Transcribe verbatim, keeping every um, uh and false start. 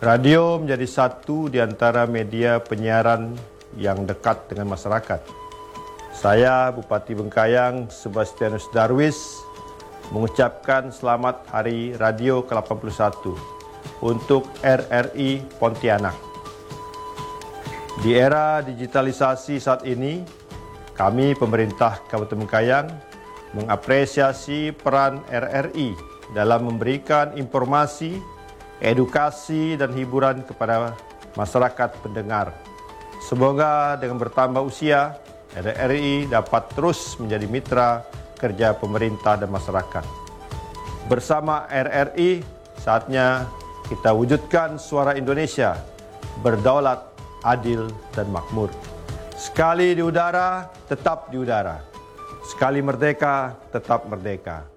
Radio menjadi satu di antara media penyiaran yang dekat dengan masyarakat. Saya, Bupati Bengkayang, Sebastianus Darwis, mengucapkan selamat Hari Radio ke delapan puluh satu untuk R R I Pontianak. Di era digitalisasi saat ini, kami pemerintah Kabupaten Bengkayang mengapresiasi peran R R I dalam memberikan informasi, edukasi dan hiburan kepada masyarakat pendengar. Semoga dengan bertambah usia, R R I dapat terus menjadi mitra kerja pemerintah dan masyarakat. Bersama R R I, saatnya kita wujudkan suara Indonesia, berdaulat, adil dan makmur. Sekali di udara, tetap di udara. Sekali merdeka, tetap merdeka.